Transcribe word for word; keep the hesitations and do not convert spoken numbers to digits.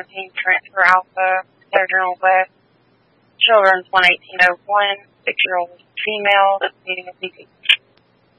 fourteen Transfer Alpha, Clear Journal West. Children's one eighteen oh one, six-year-old female that's needing a C P